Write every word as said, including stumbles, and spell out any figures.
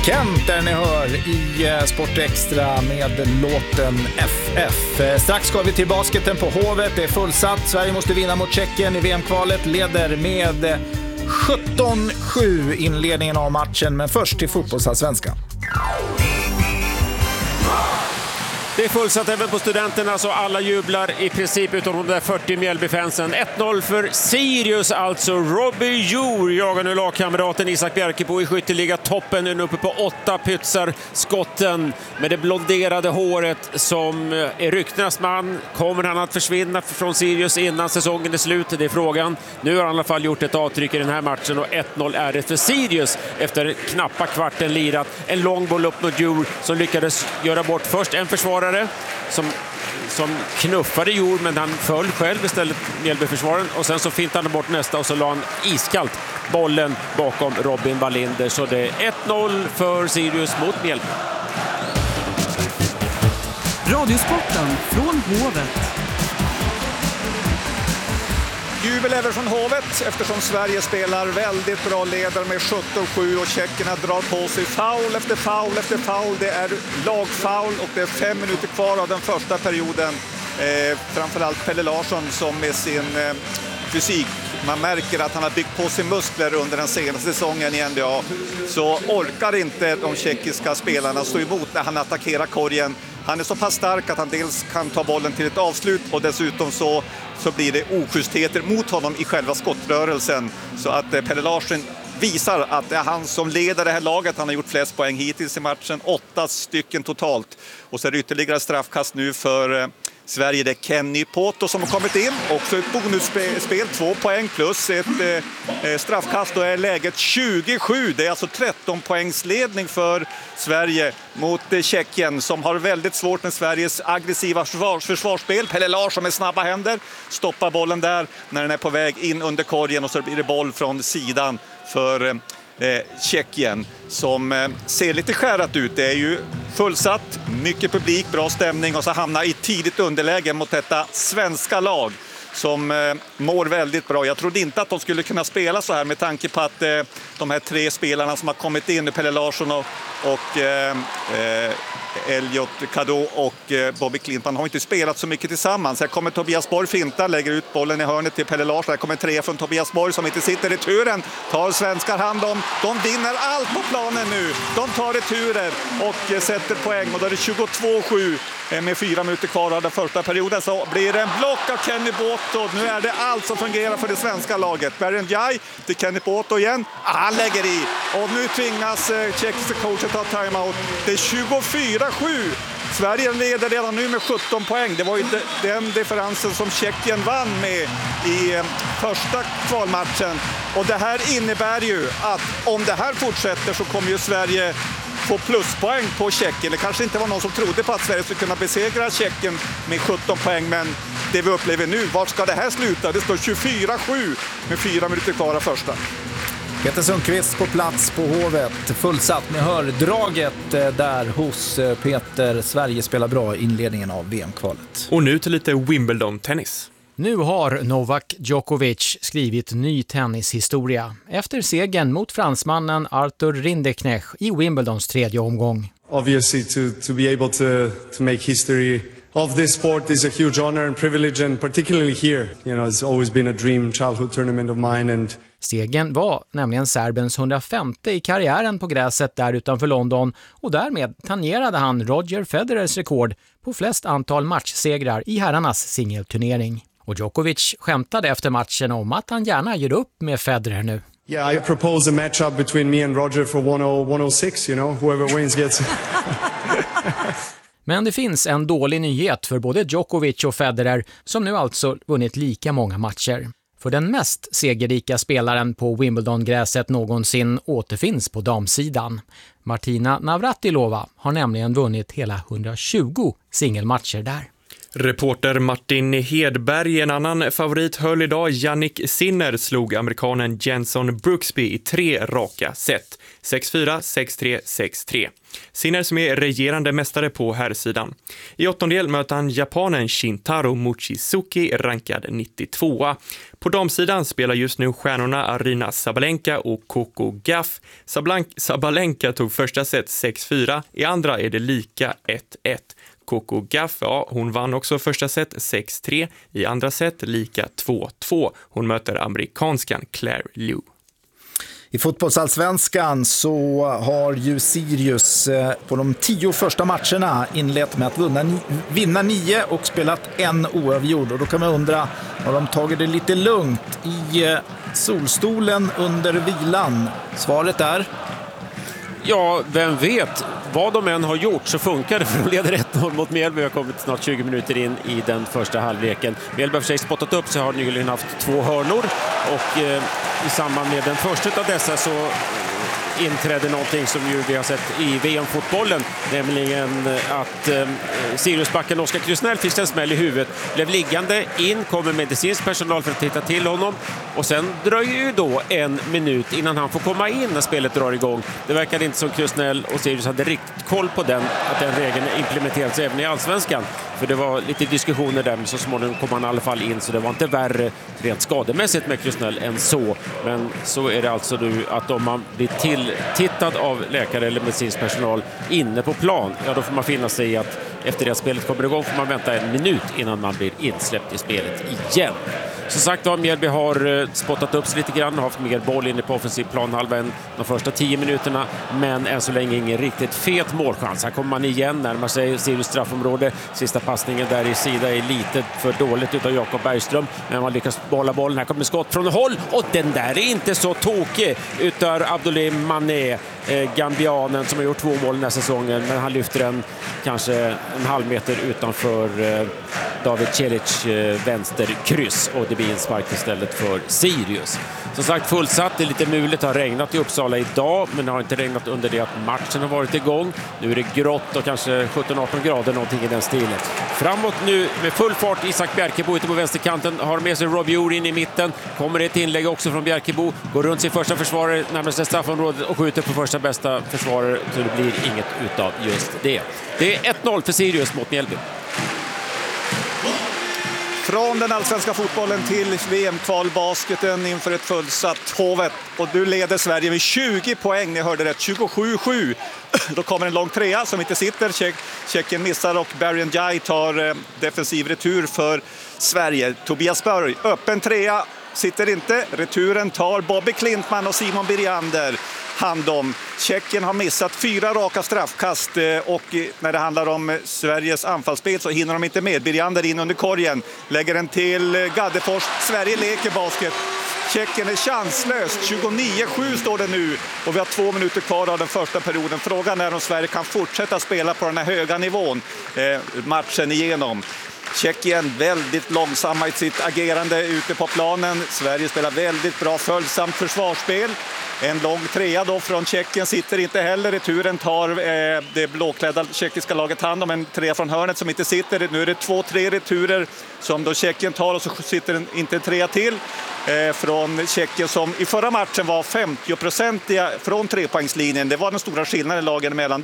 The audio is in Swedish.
Kent där ni hör i Sport Extra med låten F F. Strax ska vi till basketen på Hovet. Det är fullsatt. Sverige måste vinna mot Tjeckien i V M-kvalet. Leder med sjutton sju inledningen av matchen. Men först till fotbollsallsvenskan. Det är fullsatt även på Studenterna, så alla jublar i princip utom de där fyrtio Mjällbyfansen. ett noll för Sirius alltså. Robbie Jour jagar nu lagkamraten Isak Bjerkebo i skytteliga toppen. Nu uppe på åtta pytsar skotten med det blonderade håret som är ryktenas man. Kommer han att försvinna från Sirius innan säsongen är slut? Det är frågan. Nu har han i alla fall gjort ett avtryck i den här matchen och ett noll är det för Sirius efter knappa kvarten lirat. En lång boll upp mot Jour som lyckades göra bort först en försvarare som, som knuffade jord, men han föll själv istället, Mjällbyförsvararen, och sen så fintade han bort nästa och så la han iskallt bollen bakom Robin Wallinder. Så det är ett noll för Sirius mot Mjällby. Radiosporten från Hovet. Jubel även från Hovet eftersom Sverige spelar väldigt bra, leder med sjutton sju och tjeckerna drar på sig foul efter foul efter foul. Det är lagfoul och det är fem minuter kvar av den första perioden. Eh, framförallt Pelle Larsson som med sin eh, fysik, man märker att han har byggt på sig muskler under den senaste säsongen i N B A, så orkar inte de tjeckiska spelarna stå emot när han attackerar korgen. Han är så pass stark att han dels kan ta bollen till ett avslut och dessutom så, så blir det oschystheter mot honom i själva skottrörelsen. Så att eh, Pelle Larsson visar att det är han som leder det här laget. Han har gjort flest poäng hittills i matchen, åtta stycken totalt. Och så är det ytterligare straffkast nu för eh, Sverige. Det är Kenny Poto som har kommit in. Också ett bonusspel, två poäng plus ett eh, straffkast. Då är läget tjugo sju. Det är alltså tretton poängs ledning för Sverige mot eh, Tjeckien som har väldigt svårt med Sveriges aggressiva försvars försvarsspel. Pelle Larsson med snabba händer stoppar bollen där när den är på väg in under korgen, och så blir det boll från sidan för eh, Tjeckien som eh, ser lite skärat ut. Det är ju fullsatt, mycket publik, bra stämning, och så hamnar i tidigt underläge mot detta svenska lag som eh, mår väldigt bra. Jag trodde inte att de skulle kunna spela så här med tanke på att eh, de här tre spelarna som har kommit in, Pelle Larsson och, och eh, eh, Elliot Cadeau och eh, Bobby Clinton har inte spelat så mycket tillsammans. Här kommer Tobias Borg finta, lägger ut bollen i hörnet till Pelle Larsson. Här kommer tre från Tobias Borg som inte sitter i turen. Tar svenskar hand om. De vinner allt på planen nu. De tar returer och eh, sätter poäng. Och då är det tjugotvå sju eh, med fyra minuter kvar av den första perioden. Så blir det en block av Kenny Poto. Nu är det allt som fungerar för det svenska laget. Bergen Jai till Kenny Poto igen. Ah, han lägger i. Och nu tvingas eh, tjeckiska coachen ta timeout. Det är tjugofyra sju. Sverige leder redan nu med sjutton poäng. Det var ju den differensen som Tjeckien vann med i eh, första kvalmatchen. Och det här innebär ju att om det här fortsätter så kommer ju Sverige få pluspoäng på Tjeckien. Det kanske inte var någon som trodde på att Sverige skulle kunna besegra Tjeckien med sjutton poäng, men det vi upplever nu, var ska det här sluta? Det står tjugofyra sju med fyra minuter kvar av första. Peter Sundqvist på plats på Hovet, fullsatt. Ni hör draget där hos Peter. Sverige spelar bra i inledningen av V M-kvalet. Och nu till lite Wimbledon-tennis. Nu har Novak Djokovic skrivit ny tennishistoria efter segern mot fransmannen Arthur Rinderknech i Wimbledons tredje omgång. Obviously to to be able to to make history of this sport is a huge honor and privilege, and particularly here, you know, it's always been a dream childhood tournament of mine. And segern var nämligen serbens hundrafemte i karriären på gräset där utanför London, och därmed tangerade han Roger Federers rekord på flest antal matchsegrar i herrarnas singelturnering. Och Djokovic skämtade efter matchen om att han gärna gör upp med Federer nu. Yeah, I propose a matchup between me and Roger for one oh six, you know, whoever wins gets. Men det finns en dålig nyhet för både Djokovic och Federer som nu alltså vunnit lika många matcher. För den mest segerrika spelaren på Wimbledon-gräset någonsin återfinns på damsidan. Martina Navratilova har nämligen vunnit hela hundratjugo singelmatcher där. Reporter Martin Hedberg, en annan favorit, höll idag. Yannick Sinner slog amerikanen Jenson Brooksby i tre raka set. sex fyra, sex tre, sex tre. Sinner som är regerande mästare på herrsidan. I åttondel möter han japanen Shintaro Mochizuki, rankad nittiotvåa. På damsidan spelar just nu stjärnorna Aryna Sabalenka och Coco Gauff. Sabalenka tog första set sex fyra, i andra är det lika ett ett. Coco Gauff, ja, hon vann också första set sex tre, i andra set lika två två. Hon möter amerikanskan Claire Liu. I fotbollsallsvenskan så har ju Sirius på de tio första matcherna inlett med att vinna, vinna nio och spelat en oavgjord. Och då kan man undra, har de tagit det lite lugnt i solstolen under vilan? Svaret är... Ja, vem vet. Vad de än har gjort så funkar det, för de leder ett noll mot Mjällby. Vi har kommit snart tjugo minuter in i den första halvleken. Mjällby har för sig spottat upp, så har nyligen haft två hörnor. Och eh, i samband med den första av dessa så inträdde någonting som ju vi har sett i V M-fotbollen, nämligen att eh, Siriusbacken Oskar Krusnell fick en smäll i huvudet, blev liggande in, kommer medicinsk personal för att titta till honom, och sen dröjer ju då en minut innan han får komma in när spelet drar igång. Det verkade inte som Krusnell och Sirius hade riktigt koll på den, att den regeln implementerats även i allsvenskan, för det var lite diskussioner där, men så småningom kom han i alla fall in, så det var inte värre rent skademässigt med Krusnell än så. Men så är det alltså nu att om man blir till tittad av läkare eller medicinsk personal inne på plan, ja då får man finna sig i att efter det att spelet kommer igång får man vänta en minut innan man blir insläppt i spelet igen. Som sagt då, Mjällby har spottat upp sig lite grann och haft mer boll inne på offensiv planhalva än de första tio minuterna, men än så länge ingen riktigt fet målchans. Här kommer man igen, närmar sig Sirius straffområde. Sista passningen där i sida är lite för dåligt utav Jakob Bergström, men man lyckas bolla bollen. Här kommer skott från håll, och den där är inte så tokig utav Abdoulaye Mané, eh, gambianen som har gjort två mål den här säsongen, men han lyfter den kanske en halv meter utanför eh, David Celic eh, vänsterkryss, och det blir en spark istället för Sirius. Som sagt, fullsatt, det är lite muligt, har regnat i Uppsala idag, men det har inte regnat under det att matchen har varit igång. Nu är det grått och kanske sjutton arton grader, någonting i den stilen. Framåt nu med full fart, Isak Bjerkebo ute på vänsterkanten, har med sig Rob Jour in i mitten. Kommer ett inlägg också från Bjerkebo, går runt sin första försvarare närmare sig straffområdet och skjuter på första bästa försvarare, så det blir inget utav just det. Det är ett noll för Sirius mot Mjällby. Från den allsvenska fotbollen till V M-kvalbasketen inför ett fullsatt Hovet. Och du leder Sverige med tjugo poäng, ni hörde rätt, tjugosju sju. Då kommer en lång trea som inte sitter. Tjeck, Tjeckien missar och Barry Ndiaye tar eh, defensiv retur för Sverige. Tobias Berg, öppen trea, sitter inte. Returen tar Bobby Klintman och Simon Biriander hand om. Tjeckien har missat fyra raka straffkast, och när det handlar om Sveriges anfallsspel så hinner de inte med. Biriander in under korgen, lägger den till Gaddefors. Sverige leker basket. Tjeckien är chanslöst. tjugonio sju står det nu, och vi har två minuter kvar av den första perioden. Frågan är om Sverige kan fortsätta spela på den här höga nivån eh, matchen igenom. Tjeckien väldigt långsamma i sitt agerande ute på planen. Sverige spelar väldigt bra följsamt försvarsspel. En lång trea då från Tjeckien sitter inte heller. Returen tar eh, det blåklädda tjeckiska laget hand om, en trea från hörnet som inte sitter. Nu är det två, tre returer som då Tjeckien tar, och så sitter en, inte en trea till eh, från Tjeckien som i förra matchen var femtio procentiga från trepoängslinjen. Det var den stora skillnaden i lagen emellan.